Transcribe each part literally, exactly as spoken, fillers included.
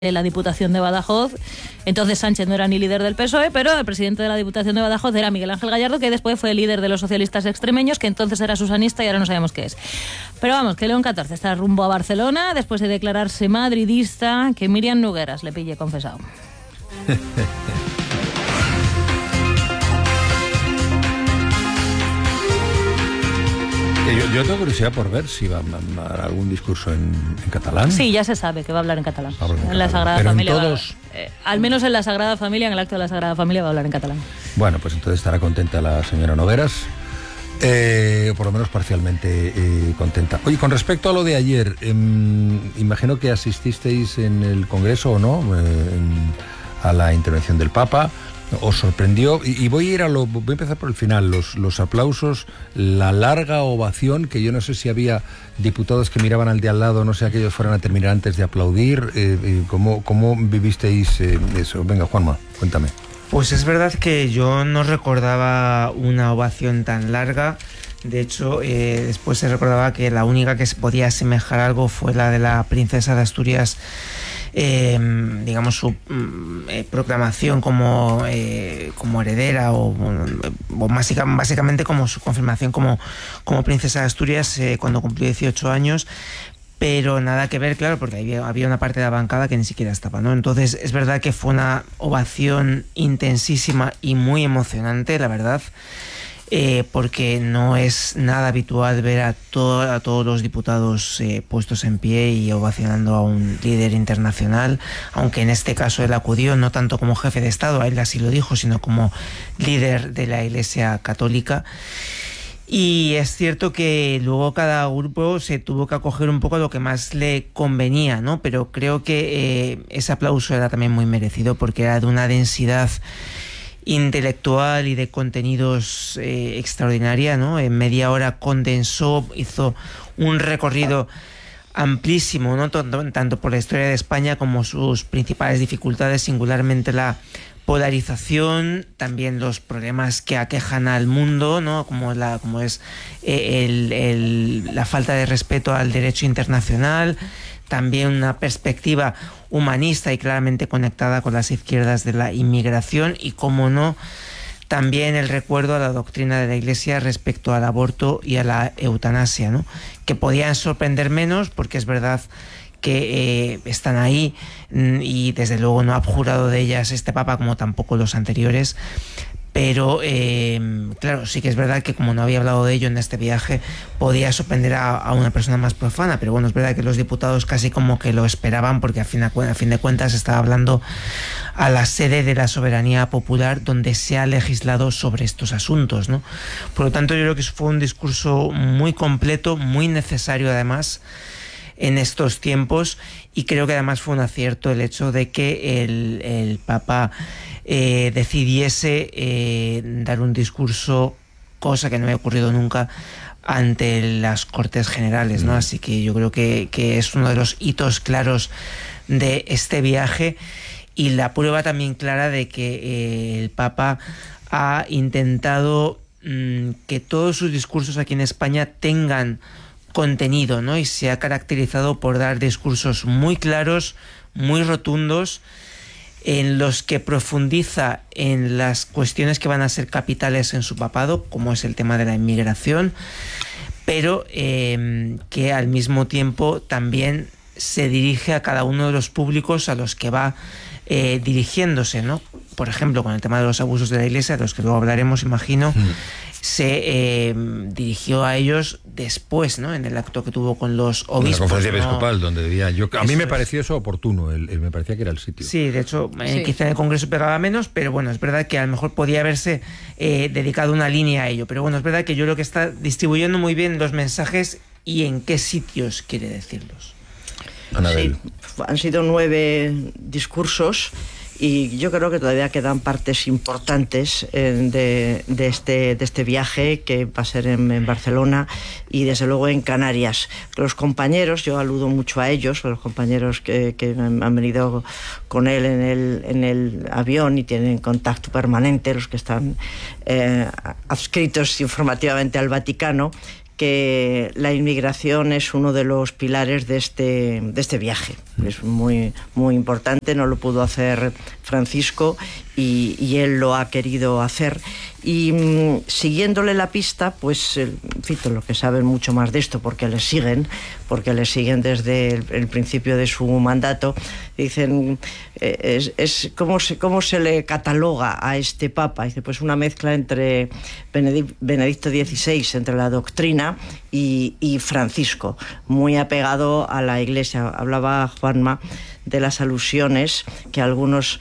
la Diputación de Badajoz. Entonces Sánchez no era ni líder del P S O E, pero el presidente de la Diputación de Badajoz era Miguel Ángel Gallardo, que después fue líder de los socialistas extremeños, que entonces era susanista y ahora no sabemos qué es. Pero vamos, que León catorce está rumbo a Barcelona después de declararse madridista, que Miriam Nogueras le pille confesado. Yo, yo tengo curiosidad por ver si va a dar algún discurso en, en catalán. Sí, ya se sabe que va a hablar en catalán. En en catalán. la Sagrada Pero Familia. en todos... Va, eh, al menos en la Sagrada Familia, en el acto de la Sagrada Familia, va a hablar en catalán. Bueno, pues entonces estará contenta la señora Nogueras. Eh, por lo menos parcialmente eh, contenta. Oye, con respecto a lo de ayer, eh, imagino que asististeis en el Congreso o no, eh, en, a la intervención del Papa. ¿Os sorprendió? Y, y voy a ir a lo, voy a empezar por el final, los, los aplausos, la larga ovación, que yo no sé si había diputados que miraban al de al lado, no sé, que ellos fueran a terminar antes de aplaudir. Eh, eh, ¿cómo, ¿Cómo vivisteis eh, eso? Venga, Juanma, cuéntame. Pues es verdad que yo no recordaba una ovación tan larga. De hecho, eh, después se recordaba que la única que se podía asemejar algo fue la de la princesa de Asturias, eh, digamos, su eh, proclamación como, eh, como heredera o, o básica, básicamente como su confirmación como, como princesa de Asturias eh, cuando cumplió dieciocho años. Pero nada que ver, claro, porque había, había una parte de la bancada que ni siquiera estaba, ¿no? Entonces es verdad que fue una ovación intensísima y muy emocionante, la verdad, eh, porque no es nada habitual ver a, to- a todos los diputados eh, puestos en pie y ovacionando a un líder internacional, aunque en este caso él acudió no tanto como jefe de Estado, a él así lo dijo, sino como líder de la Iglesia Católica. Y es cierto que luego cada grupo se tuvo que acoger un poco a lo que más le convenía, ¿no? Pero creo que eh, ese aplauso era también muy merecido porque era de una densidad intelectual y de contenidos eh, extraordinaria, ¿no? En media hora condensó, hizo un recorrido amplísimo, ¿no? Tanto, tanto por la historia de España como sus principales dificultades, singularmente la polarización, también los problemas que aquejan al mundo, ¿no? Como la como es eh, el, el, la falta de respeto al derecho internacional, también una perspectiva humanista y claramente conectada con las izquierdas de la inmigración y, como no, también el recuerdo a la doctrina de la Iglesia respecto al aborto y a la eutanasia, ¿no? Que podían sorprender menos porque es verdad que eh, están ahí y desde luego no ha abjurado de ellas este Papa como tampoco los anteriores, pero eh, claro, sí que es verdad que como no había hablado de ello en este viaje podía sorprender a, a una persona más profana, pero bueno, es verdad que los diputados casi como que lo esperaban porque a fin, a, a fin de cuentas estaba hablando a la sede de la soberanía popular donde se ha legislado sobre estos asuntos, ¿no? Por lo tanto, yo creo que fue un discurso muy completo, muy necesario además en estos tiempos, y creo que además fue un acierto el hecho de que el, el Papa eh, decidiese eh, dar un discurso, cosa que no había ocurrido nunca, ante las Cortes Generales, ¿no? Así que yo creo que, que es uno de los hitos claros de este viaje y la prueba también clara de que eh, el Papa ha intentado mmm, que todos sus discursos aquí en España tengan contenido, ¿no? Y se ha caracterizado por dar discursos muy claros, muy rotundos, en los que profundiza en las cuestiones que van a ser capitales en su papado, como es el tema de la inmigración, pero eh, que al mismo tiempo también se dirige a cada uno de los públicos a los que va eh, dirigiéndose, ¿no? Por ejemplo, con el tema de los abusos de la Iglesia, de los que luego hablaremos, imagino, mm. se eh, dirigió a ellos después, ¿no? En el acto que tuvo con los obispos. En la conferencia ¿no? episcopal, donde debía... Yo, a mí me es. pareció eso oportuno, el, el, me parecía que era el sitio. Sí, de hecho, eh, sí. quizá en el Congreso pegaba menos, pero bueno, es verdad que a lo mejor podía haberse eh, dedicado una línea a ello. Pero bueno, es verdad que yo creo que está distribuyendo muy bien los mensajes y en qué sitios quiere decirlos. Anabel. Sí, han sido nueve discursos y yo creo que todavía quedan partes importantes eh, de, de, este, de este viaje que va a ser en, en Barcelona y desde luego en Canarias. Los compañeros, yo aludo mucho a ellos, los compañeros que, que han venido con él en el, en el avión y tienen contacto permanente, los que están eh, adscritos informativamente al Vaticano, que la inmigración es uno de los pilares de este, de este viaje. Es muy, muy importante, no lo pudo hacer Francisco y, y él lo ha querido hacer. Y mmm, siguiéndole la pista, pues, en fin, lo que saben mucho más de esto, porque le siguen, porque le siguen desde el, el principio de su mandato, dicen, eh, es, es ¿cómo, se, ¿cómo se le cataloga a este Papa? Dice, pues una mezcla entre Benedic, Benedicto dieciséis, entre la doctrina y, y Francisco, muy apegado a la Iglesia. Hablaba Juanma de las alusiones que a algunos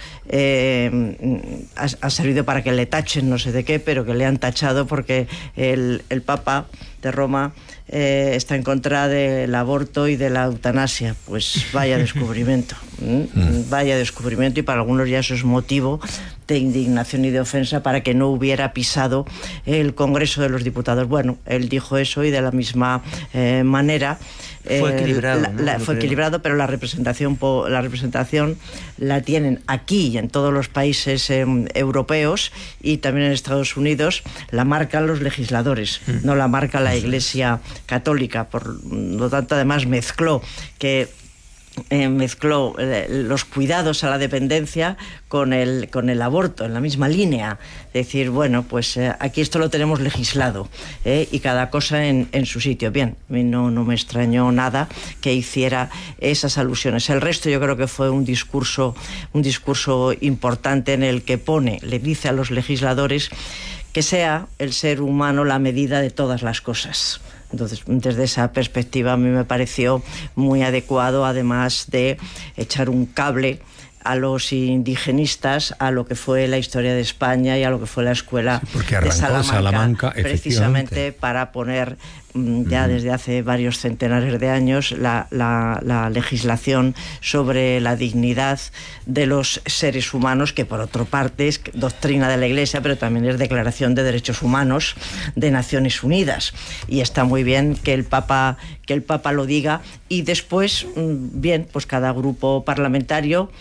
eh, ha, ha servido para que le tachen no sé de qué, pero que le han tachado porque el, el Papa de Roma eh, está en contra del aborto y de la eutanasia. Pues vaya descubrimiento, ¿eh? Vaya descubrimiento, y para algunos ya eso es motivo de indignación y de ofensa para que no hubiera pisado el Congreso de los Diputados. Bueno, él dijo eso y de la misma eh, manera fue equilibrado, la, ¿no? la, fue equilibrado, pero la representación la representación la tienen aquí y en todos los países eh, europeos, y también en Estados Unidos la marcan los legisladores, mm. no la marca la Iglesia Católica. Por lo tanto, además mezcló que Eh, mezcló eh, los cuidados a la dependencia con el, con el aborto, en la misma línea. Decir, bueno, pues eh, aquí esto lo tenemos legislado, eh, y cada cosa en, en su sitio. Bien, a mí no, no me extrañó nada que hiciera esas alusiones. El resto yo creo que fue un discurso, un discurso importante en el que pone, le dice a los legisladores que sea el ser humano la medida de todas las cosas. Entonces, desde esa perspectiva a mí me pareció muy adecuado, además de echar un cable a los indigenistas, a lo que fue la historia de España y a lo que fue la escuela sí, de Salamanca, Salamanca precisamente para poner ya desde hace varios centenares de años la, la, la legislación sobre la dignidad de los seres humanos, que por otra parte es doctrina de la Iglesia, pero también es Declaración de Derechos Humanos de Naciones Unidas, y está muy bien que el Papa, que el Papa lo diga. Y después, bien, pues cada grupo parlamentario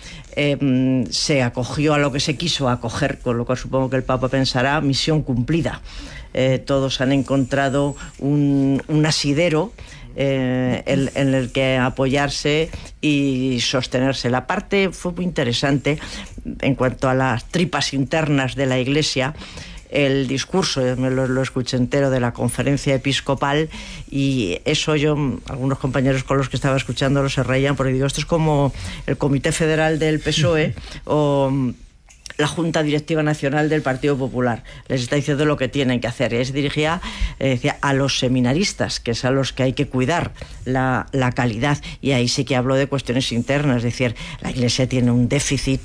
eh, se acogió a lo que se quiso acoger, con lo cual supongo que el Papa pensará misión cumplida. Eh, todos han encontrado un, un asidero eh, en, en el que apoyarse y sostenerse. La parte fue muy interesante en cuanto a las tripas internas de la Iglesia. El discurso, me lo, lo escuché entero, de la conferencia episcopal, y eso yo, algunos compañeros con los que estaba escuchando se reían, porque digo, esto es como el Comité Federal del P S O E o la Junta Directiva Nacional del Partido Popular. Les está diciendo lo que tienen que hacer. Y se dirigía eh, decía, a los seminaristas, que es a los que hay que cuidar la, la calidad. Y ahí sí que habló de cuestiones internas, es decir, la Iglesia tiene un déficit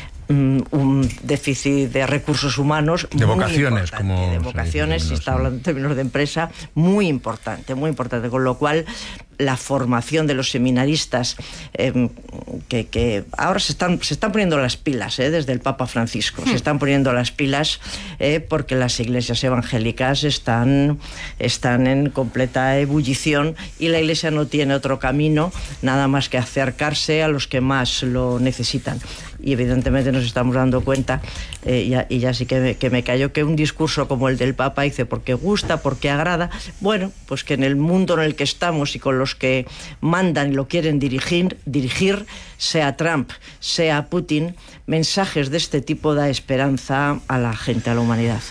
un déficit de recursos humanos, de vocaciones, como de vocaciones, si está hablando en términos de empresa, muy importante, muy importante, con lo cual la formación de los seminaristas eh, que, que ahora se están, se están poniendo las pilas, eh, desde el Papa Francisco, se están poniendo las pilas eh, porque las iglesias evangélicas están, están en completa ebullición, y la Iglesia no tiene otro camino nada más que acercarse a los que más lo necesitan. Y evidentemente nos estamos dando cuenta, eh, ya, y ya sí que me, que me cayó, que un discurso como el del Papa dice porque gusta, porque agrada. Bueno, pues que en el mundo en el que estamos y con los que mandan y lo quieren dirigir, dirigir, sea Trump, sea Putin, mensajes de este tipo da esperanza a la gente, a la humanidad.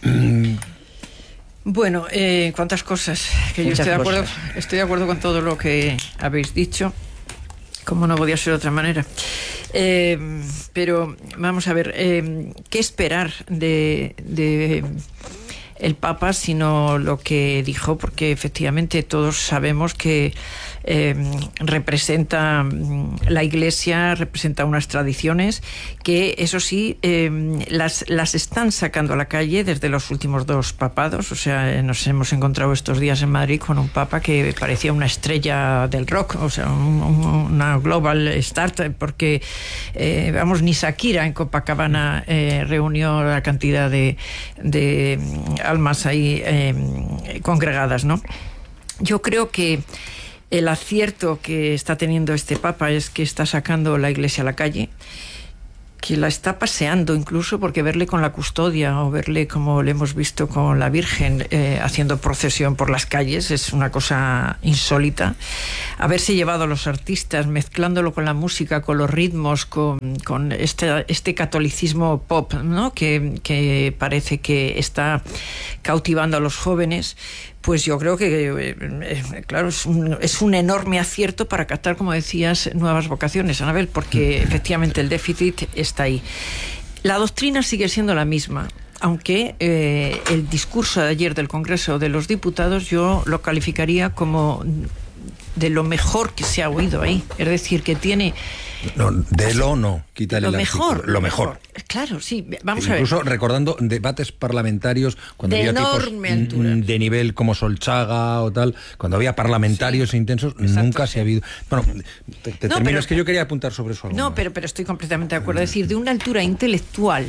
Bueno, eh, cuántas cosas, que yo estoy de acuerdo, estoy de acuerdo con todo lo que habéis dicho, como no podía ser de otra manera. Eh, pero vamos a ver, eh, ¿qué esperar de, de el Papa, sino lo que dijo? Porque efectivamente todos sabemos que eh, representa la Iglesia, representa unas tradiciones que, eso sí, eh, las, las están sacando a la calle desde los últimos dos papados. O sea, nos hemos encontrado estos días en Madrid con un Papa que parecía una estrella del rock, o sea, un, un, una global star, porque eh, vamos, ni Shakira en Copacabana eh, reunió la cantidad de, de almas ahí eh, congregadas, ¿no? Yo creo que el acierto que está teniendo este Papa es que está sacando la Iglesia a la calle. que la está paseando incluso, porque verle con la custodia o verle como le hemos visto con la Virgen eh, haciendo procesión por las calles es una cosa insólita. Haberse llevado a los artistas, mezclándolo con la música, con los ritmos, con, con este, este catolicismo pop, ¿no? que, que parece que está cautivando a los jóvenes. Pues yo creo que, eh, claro, es un, es un enorme acierto para captar, como decías, nuevas vocaciones, Anabel, porque efectivamente el déficit está ahí. La doctrina sigue siendo la misma, aunque eh, el discurso de ayer del Congreso de los Diputados yo lo calificaría como de lo mejor que se ha oído ahí. Es decir, que tiene... No, de lo no, quítale lo el mejor, artículo. Lo mejor. Claro, sí, vamos Incluso a ver. Incluso recordando debates parlamentarios cuando de había enorme tipos altura. de nivel como Solchaga o tal, cuando había parlamentarios sí. intensos, Exacto, nunca sí. se ha habido... Bueno, te, te no, termino, pero, es que yo quería apuntar sobre eso algo No, más. pero, pero estoy completamente de acuerdo. Es decir, de una altura intelectual,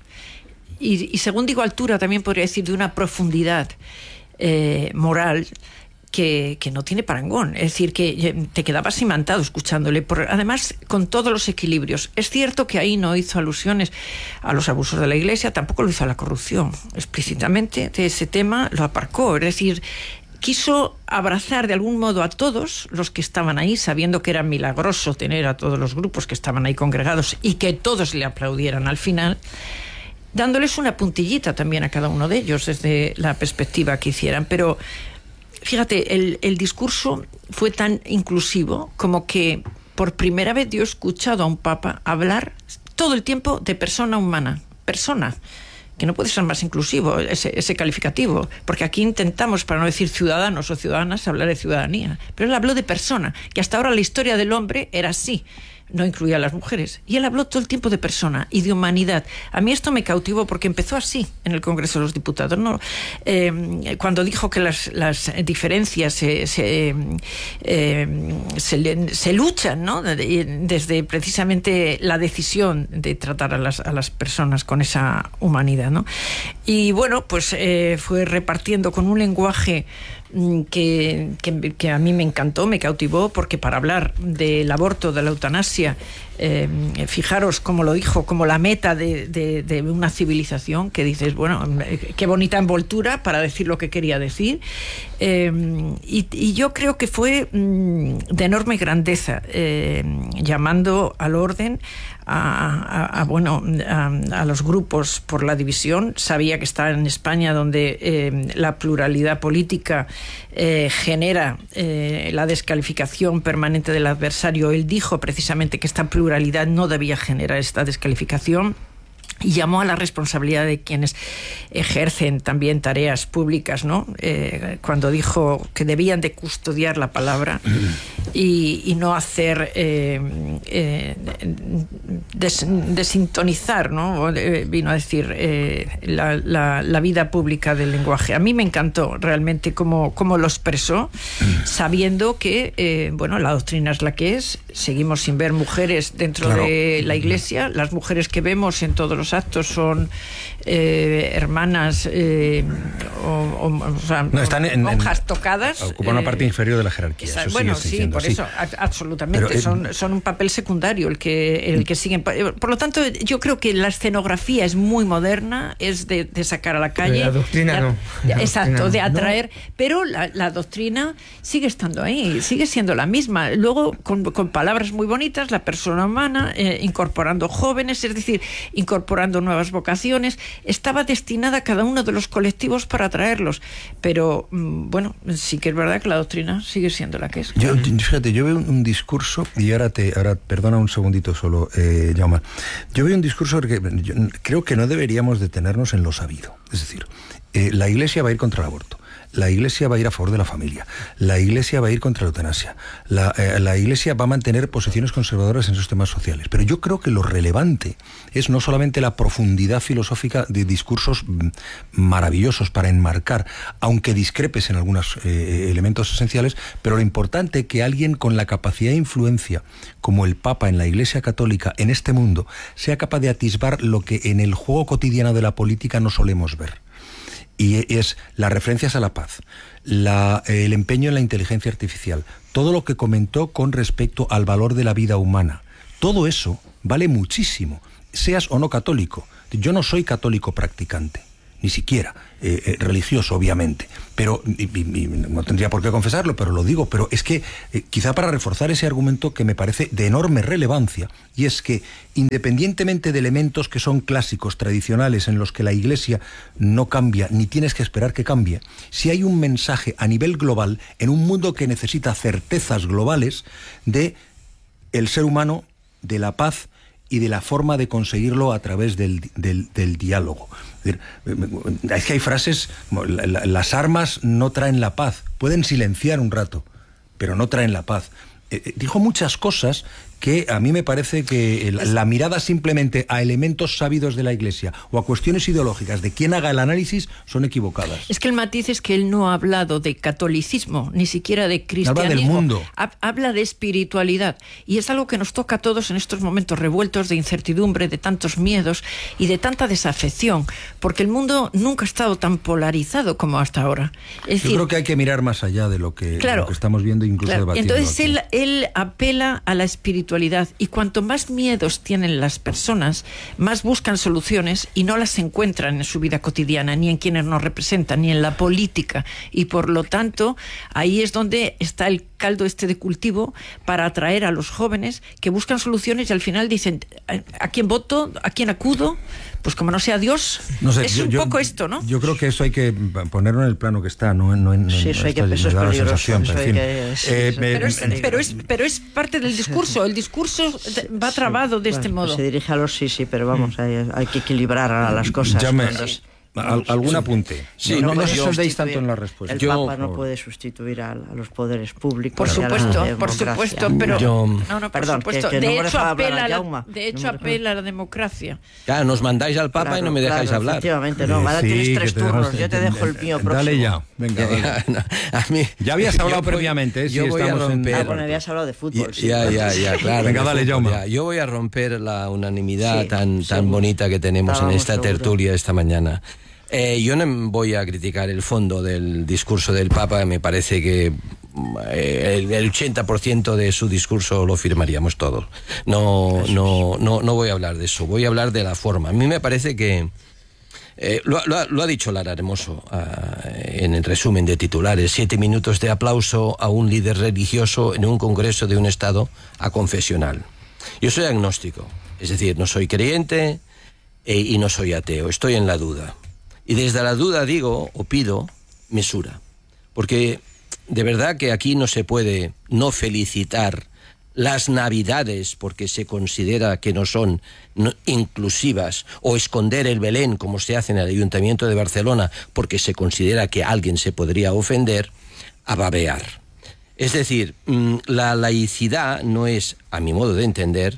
y, y según digo altura, también podría decir de una profundidad eh, moral... Que, que no tiene parangón, es decir, que te quedabas imantado escuchándole, por, además con todos los equilibrios. Es cierto que ahí no hizo alusiones a los abusos de la Iglesia, tampoco lo hizo a la corrupción, explícitamente de ese tema lo aparcó, es decir, quiso abrazar de algún modo a todos los que estaban ahí, sabiendo que era milagroso tener a todos los grupos que estaban ahí congregados y que todos le aplaudieran al final, dándoles una puntillita también a cada uno de ellos desde la perspectiva que hicieran, pero fíjate, el, el discurso fue tan inclusivo como que por primera vez yo he escuchado a un papa hablar todo el tiempo de persona humana, persona, que no puede ser más inclusivo ese, ese calificativo, porque aquí intentamos, para no decir ciudadanos o ciudadanas, hablar de ciudadanía, pero él habló de persona, que hasta ahora la historia del hombre era así, no incluía a las mujeres, y él habló todo el tiempo de persona y de humanidad. A mí esto me cautivó porque empezó así en el Congreso de los Diputados, ¿no? Eh, cuando dijo que las, las diferencias se, se, eh, se, se luchan, ¿no? Desde precisamente la decisión de tratar a las, a las personas con esa humanidad, ¿no? Y bueno, pues eh, fue repartiendo con un lenguaje Que, que, que a mí me encantó, me cautivó, porque para hablar del aborto, de la eutanasia, eh, fijaros cómo lo dijo, como la meta de, de, de una civilización, que dices, bueno, qué bonita envoltura para decir lo que quería decir, eh, y, y yo creo que fue mm, de enorme grandeza, eh, llamando al orden A, a, a bueno a, a los grupos por la división. Sabía que está en España, donde eh, la pluralidad política eh, genera eh, la descalificación permanente del adversario. Él dijo precisamente que esta pluralidad no debía generar esta descalificación, y llamó a la responsabilidad de quienes ejercen también tareas públicas, ¿no? Eh, cuando dijo que debían de custodiar la palabra y, y no hacer eh, eh, des, desintonizar, ¿no? Eh, vino a decir eh, la, la, la vida pública del lenguaje. A mí me encantó realmente cómo, cómo lo expresó, sabiendo que eh, bueno, la doctrina es la que es. Seguimos sin ver mujeres dentro claro. de la Iglesia. Las mujeres que vemos en todos los actos son eh, hermanas eh, o, o, o sea, no, están en, monjas en, tocadas. Ocupan eh, una parte inferior de la jerarquía. Esa, eso bueno, sí, sí, por sí. eso, a, absolutamente. Pero, son, eh, son un papel secundario el que, el que siguen. Por lo tanto, yo creo que la escenografía es muy moderna, es de, de sacar a la calle. Pero la doctrina de, no. De, la exacto, doctrina de atraer. No. Pero la, la doctrina sigue estando ahí, sigue siendo la misma. Luego, con, con palabras muy bonitas, la persona humana, eh, incorporando jóvenes, es decir, incorporando nuevas vocaciones. Estaba destinada a cada uno de los colectivos para atraerlos, pero bueno, sí que es verdad que la doctrina sigue siendo la que es. Yo, fíjate, yo veo un, un discurso, y ahora te, ahora perdona un segundito solo, eh, Jaume. Yo veo un discurso que yo creo que no deberíamos detenernos en lo sabido. Es decir, eh, la Iglesia va a ir contra el aborto. La Iglesia va a ir a favor de la familia. La Iglesia va a ir contra la eutanasia. La, eh, la Iglesia va a mantener posiciones conservadoras en esos temas sociales. Pero yo creo que lo relevante es no solamente la profundidad filosófica de discursos maravillosos para enmarcar, aunque discrepes en algunos eh, elementos esenciales, pero lo importante que alguien con la capacidad de influencia, como el Papa en la Iglesia Católica en este mundo, sea capaz de atisbar lo que en el juego cotidiano de la política no solemos ver. Y es las referencias a la paz, la, el empeño en la inteligencia artificial, todo lo que comentó con respecto al valor de la vida humana. Todo eso vale muchísimo. seas o no católico. Yo no soy católico practicante, ni siquiera eh, eh, religioso, obviamente, pero y, y, y no tendría por qué confesarlo, pero lo digo, pero es que eh, quizá para reforzar ese argumento que me parece de enorme relevancia, y es que independientemente de elementos que son clásicos, tradicionales, en los que la Iglesia no cambia, ni tienes que esperar que cambie, si hay un mensaje a nivel global, en un mundo que necesita certezas globales de el ser humano, de la paz y de la forma de conseguirlo a través del, del, del diálogo. Es que hay frases, las armas no traen la paz, pueden silenciar un rato, pero no traen la paz. Eh, dijo muchas cosas que a mí me parece que la, la mirada simplemente a elementos sabidos de la Iglesia o a cuestiones ideológicas de quien haga el análisis son equivocadas. Es que el matiz es que él no ha hablado de catolicismo, ni siquiera de cristianismo. Habla del mundo. Ha, habla de espiritualidad. Y es algo que nos toca a todos en estos momentos revueltos de incertidumbre, de tantos miedos y de tanta desafección, porque el mundo nunca ha estado tan polarizado como hasta ahora. Es Yo decir, creo que hay que mirar más allá de lo que, claro, de lo que estamos viendo, incluso claro. debatiendo. Entonces aquí. él, él apela a la espiritualidad. Y cuanto más miedos tienen las personas, más buscan soluciones y no las encuentran en su vida cotidiana, ni en quienes nos representan, ni en la política. Y por lo tanto, ahí es donde está el caldo este de cultivo para atraer a los jóvenes que buscan soluciones y al final dicen, ¿a quién voto? ¿A quién acudo? Pues como no sea Dios, no sé, es yo, un yo, poco esto, ¿no? Yo creo que eso hay que ponerlo en el plano que está, no, no en... Sí, eso hay que, eso es peligroso. Pero es, pero, es, pero es parte del discurso, el discurso va trabado de sí, este bueno, modo. Pues se dirige a los sí, sí, pero vamos, hay, hay que equilibrar a las cosas. Ya me, cuando, Al, ¿Algún apunte? Sí, no, no, no yo, os soldéis tanto en la respuesta. El yo, Papa no puede sustituir a, a los poderes públicos. Por supuesto, por supuesto, pero yo, no, no, por perdón, supuesto. Que, que de no hecho apela, a la, Jaume, de hecho no apela a la democracia. Claro, nos mandáis al Papa claro, y no me dejáis claro, hablar. Efectivamente, no, ahora sí, tienes tres turnos, tenemos, yo te dejo el mío próximo. Dale ya, venga. Ya, no, a mí, ya habías hablado voy, previamente, ¿eh? Yo si voy a romper. En... Ah, bueno, habías hablado de fútbol. Ya, sí, ya, claro. ya, ya, claro. Venga, dale, Jaume. Ya. Yo voy a romper la unanimidad Sí, tan, tan seguro. bonita que tenemos Estábamos en esta seguro. tertulia esta mañana. Eh, yo no voy a criticar el fondo del discurso del Papa, me parece que eh, el, el ochenta por ciento de su discurso lo firmaríamos todos. No, no, no, no voy a hablar de eso, voy a hablar de la forma. A mí me parece que Eh, lo, lo, ha, lo ha dicho Lara Hermoso uh, en el resumen de titulares: siete minutos de aplauso a un líder religioso en un congreso de un estado aconfesional. Yo soy agnóstico, es decir, no soy creyente eh, y no soy ateo, estoy en la duda. Y desde la duda digo o pido mesura, porque de verdad que aquí no se puede no felicitar las Navidades porque se considera que no son no, inclusivas, o esconder el Belén como se hace en el Ayuntamiento de Barcelona porque se considera que alguien se podría ofender, a babear. Es decir, la laicidad no es, a mi modo de entender,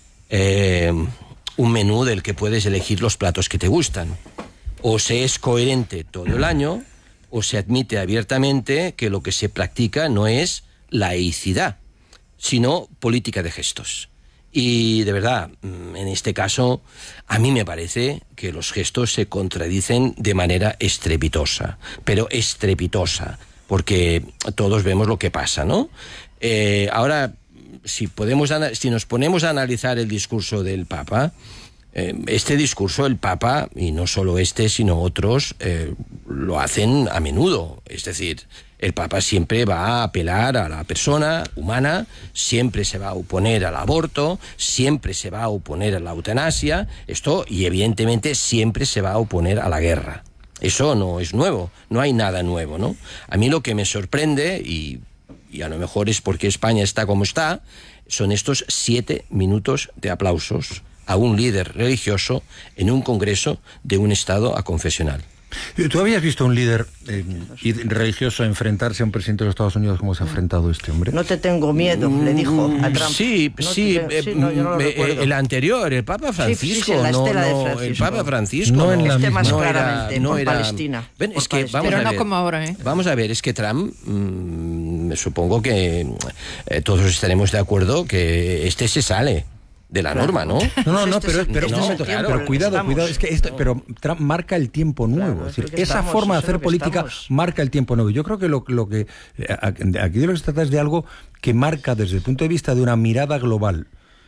eh, un menú del que puedes elegir los platos que te gustan. O se es coherente todo el año, o se admite abiertamente que lo que se practica no es laicidad, sino política de gestos. Y de verdad, en este caso, a mí me parece que los gestos se contradicen de manera estrepitosa, pero estrepitosa, porque todos vemos lo que pasa, ¿no? Eh, ahora, si podemos, si nos ponemos a analizar el discurso del Papa, eh, este discurso el Papa, y no solo este, sino otros, eh, lo hacen a menudo, es decir, el Papa siempre va a apelar a la persona humana, siempre se va a oponer al aborto, siempre se va a oponer a la eutanasia, esto, y evidentemente siempre se va a oponer a la guerra. Eso no es nuevo, no hay nada nuevo, ¿no? A mí lo que me sorprende, y, y a lo mejor es porque España está como está, son estos siete minutos de aplausos a un líder religioso en un congreso de un estado aconfesional. ¿Tú habías visto a un líder eh, religioso enfrentarse a un presidente de los Estados Unidos como se ha enfrentado este hombre? No te tengo miedo, le dijo a Trump. Sí, no sí, te, eh, sí no, yo no lo eh, recuerdo. el anterior, el Papa Francisco, sí, sí, la no, estela de no, Francisco. el Papa Francisco, no en la este misma. más no era, claramente, no por era, Palestina. Ven, por es que Palestina. vamos Pero a no ver, como ahora, ¿eh? Vamos a ver, es que Trump, mmm, supongo que eh, todos estaremos de acuerdo que este se sale de la Claro. norma, ¿no? No, no, no, Este pero, es el- pero, este un es el momento, tiempo pero en el que cuidado, estamos. cuidado, es que esto, pero Trump marca el tiempo nuevo, Claro, es decir, es lo que esa estamos, forma de es lo hacer que política estamos. marca el tiempo nuevo. Yo creo que lo, lo que eh, aquí de lo que se trata es de algo que marca desde el punto de vista de una mirada global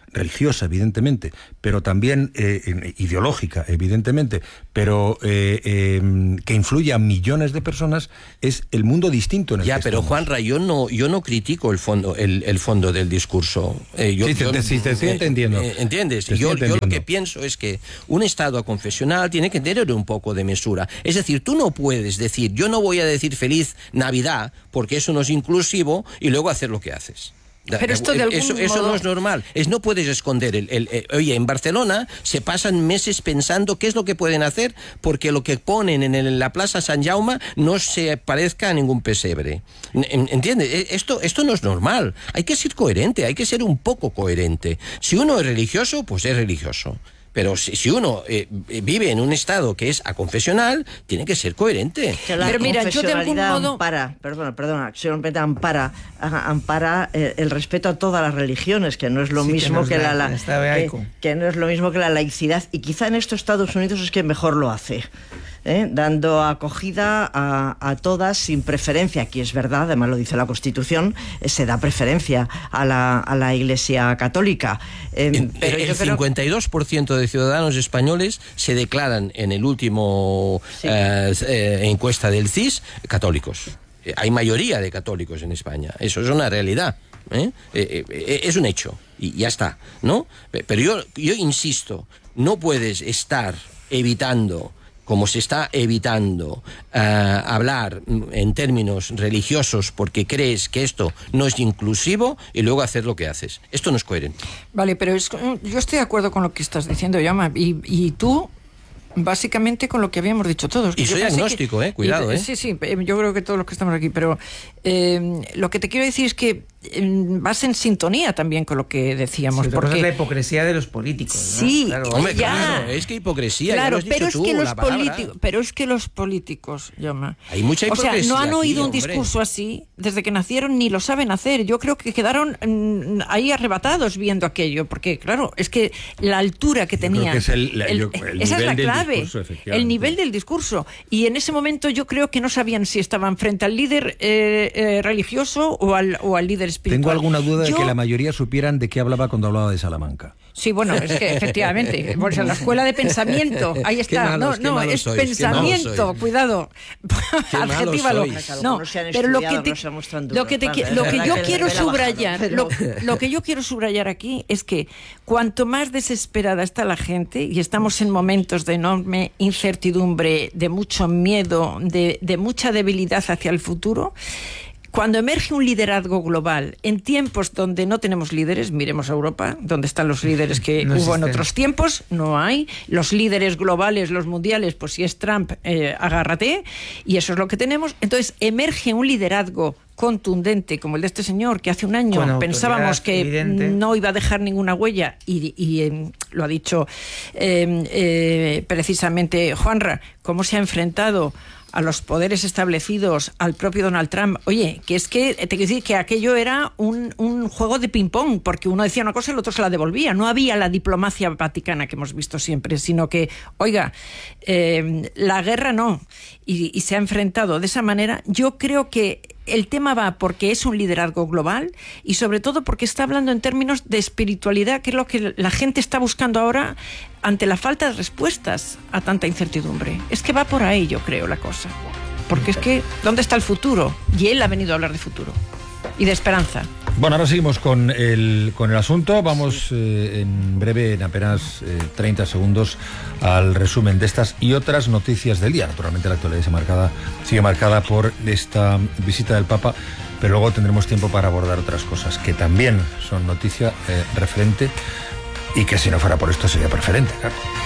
religiosa, evidentemente, pero también eh, ideológica, evidentemente, pero eh, eh, que influye a millones de personas, es el mundo distinto en el ya, que pero estamos. Juanra, yo no, yo no critico el fondo, el, el fondo del discurso. Eh, yo, sí, te, yo, te, sí, te estoy eh, entendiendo. Eh, ¿Entiendes? Te Yo, estoy yo lo entendiendo. que pienso es que un Estado confesional tiene que tener un poco de mesura. Es decir, tú no puedes decir, yo no voy a decir feliz Navidad porque eso no es inclusivo y luego hacer lo que haces. Pero esto de algún eso, eso modo... no es normal. Es, no puedes esconder el, el, el... Oye, en Barcelona se pasan meses pensando qué es lo que pueden hacer porque lo que ponen en, el, en la Plaza San Jaume no se parezca a ningún pesebre. ¿Entiendes? Esto, esto no es normal. Hay que ser coherente, hay que ser un poco coherente. Si uno es religioso, pues es religioso. Pero si, si uno eh, vive en un estado que es aconfesional, tiene que ser coherente. Que la Pero mira, yo de algún confesionalidad modo... ampara, perdona, perdona, solamente ampara, ampara eh, el respeto a todas las religiones, que no es lo Sí, que mismo no es que, la- la, el la Estado que, laico. que no es lo mismo que la laicidad, y quizá en estos Estados Unidos es que mejor lo hace. ¿eh? Dando acogida a, a todas sin preferencia. Aquí es verdad, además lo dice la Constitución, eh, se da preferencia a la, a la Iglesia Católica. Eh, En- pero el yo creo- cincuenta y dos por ciento de ciudadanos españoles se declaran en el último Sí. eh, eh, encuesta del C I S católicos. Eh, Hay mayoría de católicos en España. Eso es una realidad. ¿eh? Eh, eh, es un hecho. Y ya está, ¿no? Pe- Pero yo, yo insisto, no puedes estar evitando, como se está evitando uh, hablar en términos religiosos porque crees que esto no es inclusivo y luego hacer lo que haces. Esto no es coherente. Vale, pero es, yo estoy de acuerdo con lo que estás diciendo, Jaume, y, y tú básicamente con lo que habíamos dicho todos. Y Yo soy pensé agnóstico, que- eh, cuidado, y- eh. Sí, sí, eh, yo creo que todos los que estamos aquí, pero eh, lo que te quiero decir es que eh, vas en sintonía también con lo que decíamos. Sí, otra cosa porque es la hipocresía de los políticos, ¿no? Sí, Claro. Hombre, ya. claro, es que hipocresía, ya Claro, lo has dicho pero es tú, que los la palabra. políticos, pero es que los políticos, Yoma, Hay mucha o sea, hipocresía no han aquí, oído un hombre. discurso así desde que nacieron ni lo saben hacer. Yo creo que quedaron mm, ahí arrebatados viendo aquello, porque claro, es que la altura que Yo creo tenían, que es el- la- yo- el esa es la nivel del clave, discurso, efectivamente. el nivel del discurso. Y en ese momento yo creo que no sabían si estaban frente al líder eh, eh, religioso o al, o al líder espiritual. Tengo alguna duda de Yo- que la mayoría supieran de qué hablaba cuando hablaba de Salamanca. Sí, bueno, es que efectivamente, pues en la escuela de pensamiento, ahí Qué está. malos, qué no, no, malos es sois, qué malos pensamiento, sois. cuidado. malos Adjetívalo. sois. Que No, algunos se han pero lo que, estudiado, te- no se muestran lo que, te duros, qui- lo vale, que es yo verdad que quiero le he bajado, subrayar, pero- lo, lo que yo quiero subrayar aquí es que cuanto más desesperada está la gente, y estamos en momentos de enorme incertidumbre, de mucho miedo, de, de mucha debilidad hacia el futuro, cuando emerge un liderazgo global en tiempos donde no tenemos líderes, miremos a Europa, donde están los líderes que No hubo en existen. otros tiempos, no hay. Los líderes globales, los mundiales, pues si es Trump, eh, agárrate, y eso es lo que tenemos. Entonces emerge un liderazgo contundente como el de este señor, que hace un año Con autoridad pensábamos que evidente. no iba a dejar ninguna huella, y, y, eh, lo ha dicho eh, eh, precisamente Juanra, cómo se ha enfrentado a los poderes establecidos, al propio Donald Trump. Oye, que es que, te quiero decir que aquello era un, un juego de ping-pong, porque uno decía una cosa y el otro se la devolvía. No había la diplomacia vaticana que hemos visto siempre, sino que, oiga, eh, la guerra no. Y, y se ha enfrentado de esa manera. Yo creo que el tema va porque es un liderazgo global y sobre todo porque está hablando en términos de espiritualidad, que es lo que la gente está buscando ahora ante la falta de respuestas a tanta incertidumbre. Es que va por ahí, yo creo, la cosa. Porque es que, ¿dónde está el futuro? Y él ha venido a hablar de futuro y de esperanza. Bueno, ahora seguimos con el, con el asunto. Vamos eh, en breve, en apenas eh, treinta segundos, al resumen de estas y otras noticias del día. Naturalmente la actualidad sigue marcada, sigue marcada por esta visita del Papa, pero luego tendremos tiempo para abordar otras cosas que también son noticia eh, referente y que si no fuera por esto sería preferente, claro.